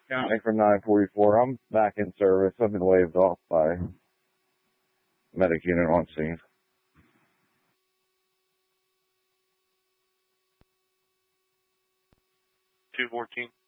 County for 944. I'm back in service. I've been waved off by medic unit on scene. 214.